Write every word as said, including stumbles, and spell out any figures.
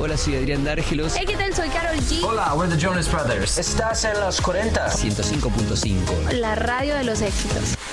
Hola, soy Adrián Dárgelos. Hey, ¿qué tal? Soy Karol G. Hola, we're the Jonas Brothers. Estás en los cuarenta. ciento cinco punto cinco. La radio de los éxitos.